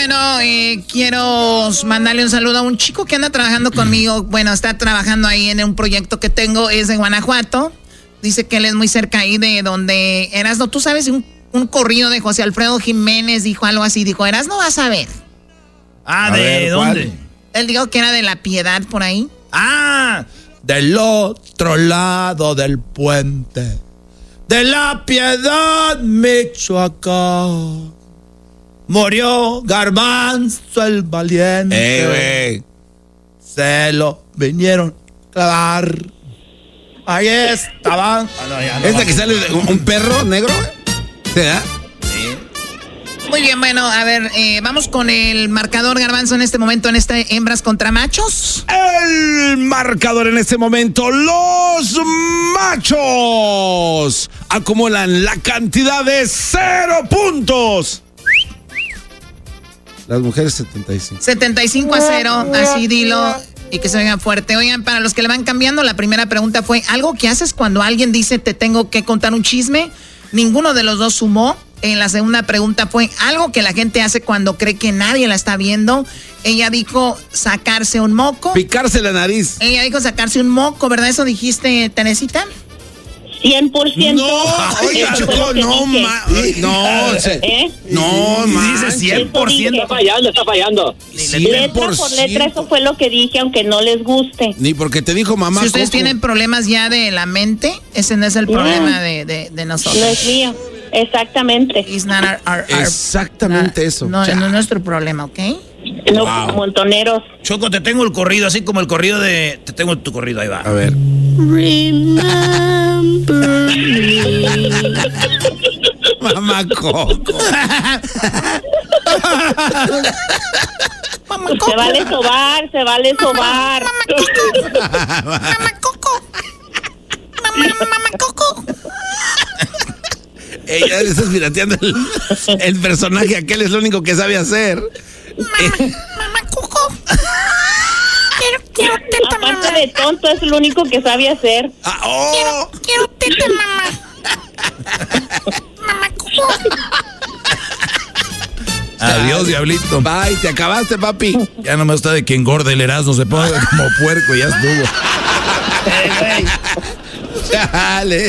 bueno, quiero mandarle un saludo a un chico que anda trabajando conmigo. Bueno, está trabajando ahí en un proyecto que tengo, es de Guanajuato. Dice que él es muy cerca ahí de donde Erasno. Tú sabes, un corrido de José Alfredo Jiménez dijo algo así. Dijo, Erasno, vas a ver. ¿De dónde? Él dijo que era de La Piedad, por ahí. Del otro lado del puente, de La Piedad, Michoacán, murió Garbanzo el valiente. Se lo vinieron a clavar. Ahí estaban. ¿Esta que sale un perro negro? ¿Se da? Muy bien, bueno, a ver, vamos con el marcador, Garbanzo, en este momento, en este hembras contra machos. El marcador en este momento, los machos acumulan la cantidad de 0 puntos. Las mujeres 75. 75-0, así dilo, y que se venga fuerte. Oigan, para los que le van cambiando, la primera pregunta fue, ¿algo que haces cuando alguien dice te tengo que contar un chisme? Ninguno de los dos sumó. En la segunda pregunta fue algo que la gente hace cuando cree que nadie la está viendo. Ella dijo sacarse un moco. Picarse la nariz. Ella dijo sacarse un moco, ¿verdad? ¿Eso dijiste, Teresita? 100%. No, oye, Choco, no, no, dice 100%. Está fallando. Letra por letra, eso fue lo que dije, aunque no les guste. Ni porque te dijo mamá. Si ustedes tienen problemas ya de la mente, ese no es el problema de nosotros. No es mío. Exactamente. Exactamente eso. No es nuestro problema, ¿ok? No, montoneros. Choco, te tengo el corrido, así como el corrido de... Te tengo tu corrido, ahí va. A ver. Mamá Coco. Se vale sobar, se vale sobar. Mamá Coco. Mamá Coco. Ella está pirateando el personaje, aquel es lo único que sabe hacer. Mamá Coco. Quiero teta, mamá. Aparte de tonto, es lo único que sabe hacer. Quiero teta, mamá. Mamá Coco. Adiós, diablito. Bye, te acabaste, papi. Ya no me gusta de que engorde el Erasmo, se ponga como puerco y ya estuvo. Dale.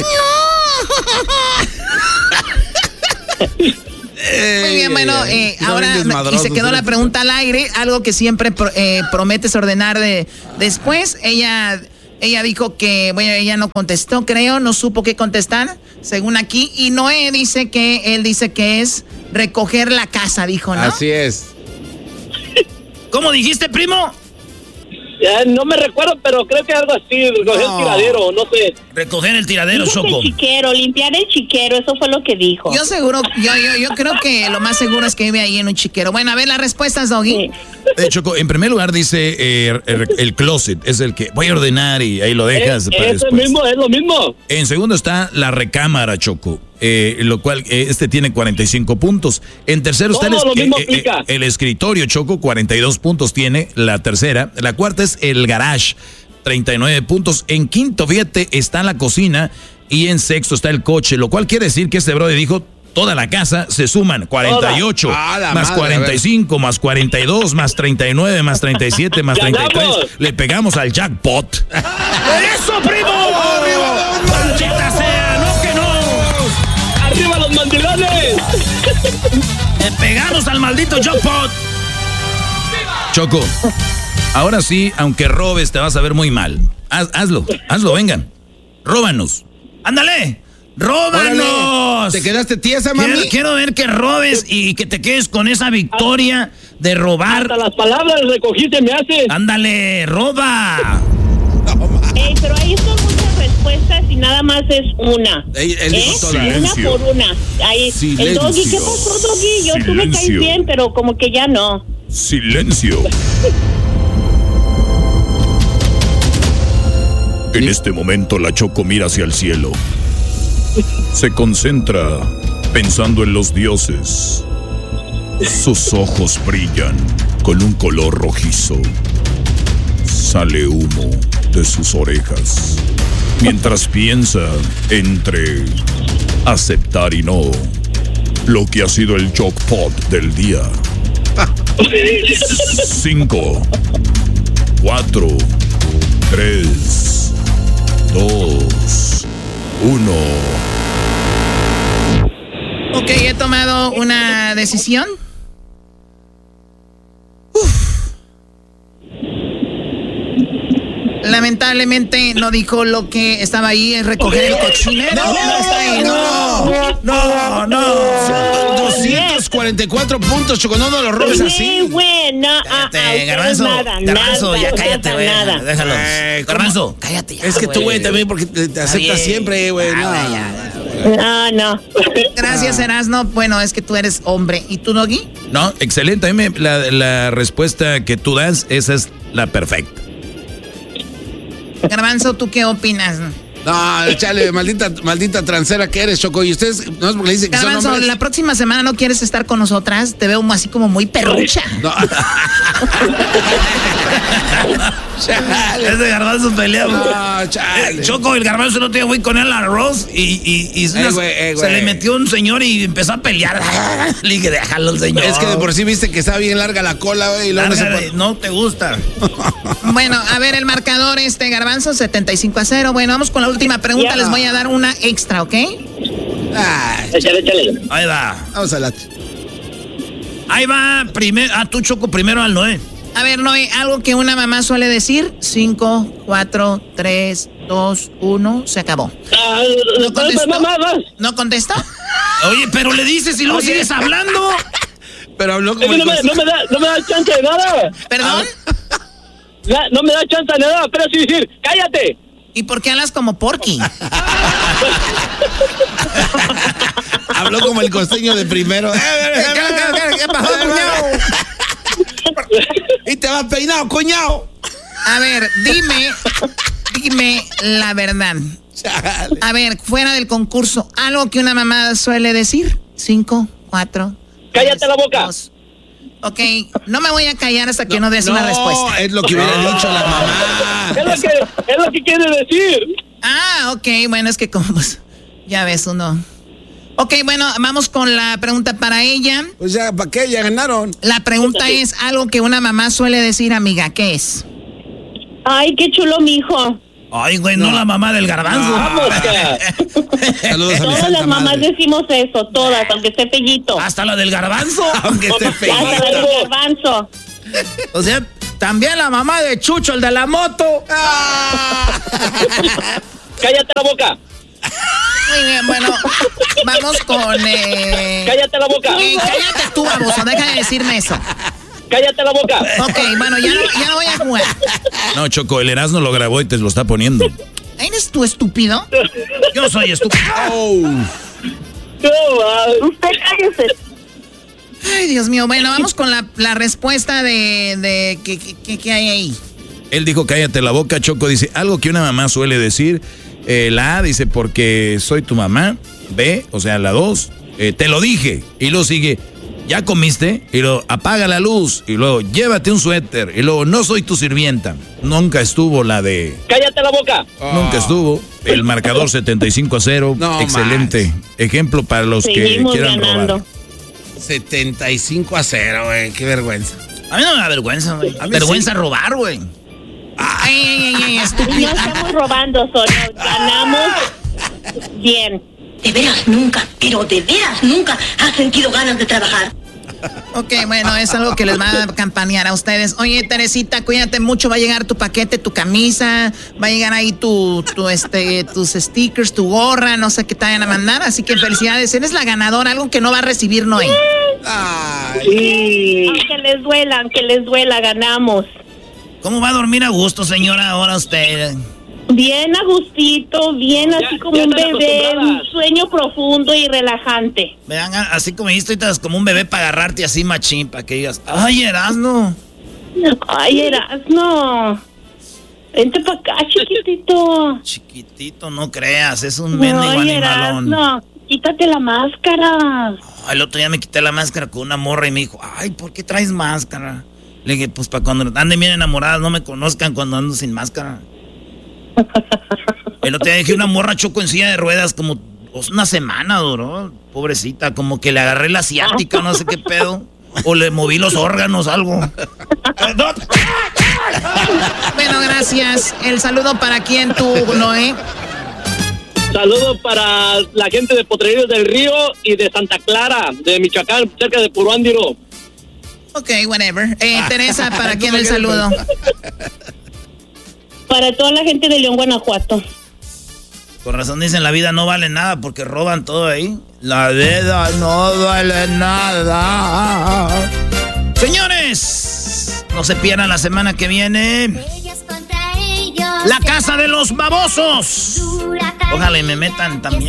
Muy bien, bueno, ahora y se quedó la pregunta al aire, algo que siempre prometes ordenar después. Ella dijo que, bueno, ella no contestó, creo, no supo qué contestar, según aquí. Y Noé dice que él dice que es recoger la casa, dijo, ¿no? Así es. ¿Cómo dijiste, primo? No me recuerdo, pero creo que algo así, recoger el tiradero, no sé. Recoger el tiradero, Choco. El chiquero, limpiar el chiquero, eso fue lo que dijo. Yo creo que lo más seguro es que vive ahí en un chiquero. Bueno, a ver las respuestas, Doggy. Choco, en primer lugar dice el closet, es el que voy a ordenar y ahí lo dejas. Es lo mismo. En segundo está la recámara, Choco, lo cual tiene 45 puntos. En tercero está el escritorio, Choco, 42 puntos tiene la tercera. La cuarta es el garage, 39 puntos. En quinto, fíjate, está la cocina. Y en sexto está el coche, lo cual quiere decir que este brother dijo toda la casa se suman 48, más 45, más 42, más 39, más 37, más 33. Le pegamos al jackpot. ¡Eso, primo! ¡Maldita sea! ¡No que no! ¡Arriba los mandilones! Le pegamos al maldito jackpot. Choco, ahora sí, aunque robes, te vas a ver muy mal. Hazlo, vengan. Róbanos. ¡Ándale! ¡Róbanos! ¿Te quedaste tiesa, mami? Quiero ver que robes y que te quedes con esa victoria de robar. Hasta las palabras recogiste me haces. ¡Ándale, roba! Pero ahí son muchas respuestas y nada más es una. Una por una. Ahí, el Doggy, ¿qué pasó, Doggy? Tú me caes bien, pero como que ya no. Silencio. En este momento la Choco mira hacia el cielo. Se concentra pensando en los dioses. Sus ojos brillan con un color rojizo. Sale humo de sus orejas. Mientras piensa entre aceptar y no lo que ha sido el jackpot del día. 5, 4, 3, 2, 1. Ok, he tomado una decisión. Lamentablemente no dijo lo que estaba ahí, es recoger el cochinero. No. 244 puntos, Choco, no los robes así. Sí, bueno. Garbanzo, ya cállate, güey. Déjalo. Garbanzo, cállate ya. Es que tú, güey, también porque te aceptas siempre, güey. No. Gracias, Erasno. Bueno, es que tú eres hombre. ¿Y tú, Doggy? No, excelente. A mí la respuesta que tú das, esa es la perfecta. Garbanzo, ¿tú qué opinas? No, chale, maldita transera que eres, Choco. Y ustedes, no es porque le dicen que Garbanzo, son hombres. la próxima semana no quieres estar con nosotras. Te veo así como muy perrucha. No. Chale. Ese Garbanzo pelea. No, chale. Choco, el Garbanzo no te fui con él al arroz y se le metió un señor y empezó a pelear. Le dije, déjalo al señor. Es que de por sí viste que está bien larga la cola, güey. No te gusta. Bueno, a ver, el marcador Garbanzo, 75-0. Bueno, vamos con la última pregunta. Yeah. Les voy a dar una extra, ¿ok? Échale. Ahí va. Vamos a la... Ahí va. Tú, Choco, primero al Noé. A ver, Noé, algo que una mamá suele decir. 5, 4, 3, 2, 1. Se acabó. ¿No contestó? ¿No contestó? Oye, pero le dices y luego sigues hablando. Pero habló como... no me da chance de nada. ¿Perdón? No me da chance de nada, pero sí decir, cállate. ¿Y por qué hablas como Porky? Habló como el costeño de primero. ¿Qué pasó, cuñado? Y te vas peinado, cuñado. A ver, dime la verdad. Chale. A ver, fuera del concurso, algo que una mamá suele decir. 5, 4. Cállate la boca. 2. Ok, no me voy a callar hasta que no des una respuesta. Es lo que hubiera dicho la mamá. Es lo que quiere decir. Ah, ok, bueno, es que como pues, ya ves uno. Ok, bueno, vamos con la pregunta para ella. Pues ya, ¿para qué? Ya ganaron. La pregunta es algo que una mamá suele decir, amiga, ¿qué es? Ay, qué chulo, mijo. Ay, güey, no la mamá del Garbanzo. Vamos, Saludos a todas las mamás decimos eso, todas, aunque esté fellito. Hasta la del Garbanzo. Aunque esté fellito. Hasta la del Garbanzo. O sea, también la mamá de Chucho, el de la moto. Cállate la boca. Muy bien, bueno, vamos con... Cállate la boca. Cállate tú, baboso, deja de decirme eso. Cállate la boca. Ok, bueno, ya no voy a jugar. No, Choco, el Erasmo lo grabó y te lo está poniendo. ¿Eres tú estúpido? Yo soy estúpido. Usted cállese. Ay, Dios mío. Bueno, vamos con la respuesta de ¿qué hay ahí? Él dijo, cállate la boca. Choco dice, algo que una mamá suele decir. La A dice, porque soy tu mamá. B, o sea, la 2, te lo dije. Y luego sigue, ¿ya comiste? Y luego, apaga la luz. Y luego, llévate un suéter. Y luego, no soy tu sirvienta. Nunca estuvo la de... Cállate la boca. Nunca estuvo. El marcador 75-0. No, excelente ejemplo para los Seguimos que quieran ganando. robar. 75-0, güey. Qué vergüenza. A mí no me da vergüenza, güey. Vergüenza sí. Robar, güey. Ay, estúpido. No estamos robando, solo ganamos bien. De veras nunca, pero de veras nunca has sentido ganas de trabajar. Ok, bueno, es algo que les va a campanear a ustedes. Oye, Teresita, cuídate mucho. Va a llegar tu paquete, tu camisa. Va a llegar ahí tus stickers, tu gorra. No sé qué te vayan a mandar. Así que felicidades. Eres la ganadora. Algo que no va a recibir Noé. Sí. Aunque les duela, ganamos. ¿Cómo va a dormir a gusto, señora, ahora usted? Bien a gustito, bien así como un bebé, un sueño profundo y relajante. Vean, así como dijiste, estás como un bebé para agarrarte así machín, para que digas, ¡ay, Erasno! ¡Ay, Erasno! Vente para acá, chiquitito. Chiquitito, no creas, es un mendigo animalón. Erasno, quítate la máscara. El otro día me quité la máscara con una morra y me dijo, ay, ¿por qué traes máscara? Le dije, pues para cuando anden bien enamoradas no me conozcan cuando ando sin máscara. El otro día dejé una morra, Choco, en silla de ruedas como una semana duró, pobrecita, como que le agarré la asiática, no sé qué pedo. O le moví los órganos, algo. Bueno, gracias. El saludo para quién tú, Noé. Saludos para la gente de Potrerillos del Río y de Santa Clara, de Michoacán, cerca de Puruándiro. Ok, whatever. Teresa, ¿para quién el saludo? Para toda la gente de León, Guanajuato. Con razón dicen la vida no vale nada porque roban todo ahí. La vida no vale nada. Señores, no se pierdan la semana que viene. La Casa de los Babosos. Ojalá y me metan también.